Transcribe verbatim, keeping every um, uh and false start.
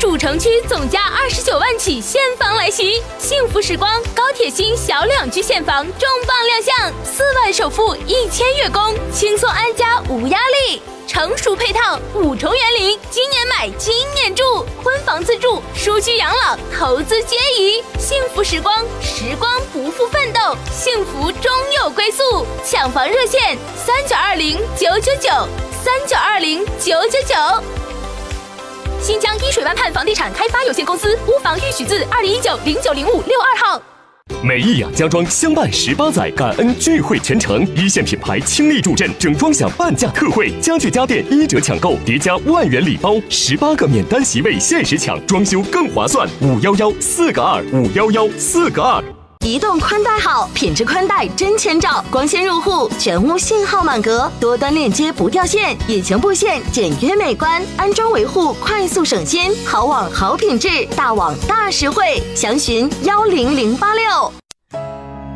主城区总价二十九万起现房来袭，幸福时光高铁新小两居现房重磅亮相，四万首付一千月供，轻松安家无压力。成熟配套，五重园林，今年买今年住，婚房自住，舒居养老，投资皆宜。幸福时光，时光不负奋斗，幸福终有归宿。抢房热线：三九二零九九九，三九二零九九九。新疆依水湾畔房地产开发有限公司，屋房预许字二零一九零九零五六二号。 美意雅家装相伴十八载，感恩聚会全程，一线品牌倾力助阵，整装享半价特惠，家具家电一折抢购，叠加万元礼包，十八个免单席位限时抢，装修更划算。五幺幺四个二，五幺幺四个二。 移动宽带好，品质宽带真千兆，光纤入户，全屋信号满格，多端链接不掉线，引擎布线简约美观，安装维护快速省心，好网好品质，大网大实惠，详询幺零零八六。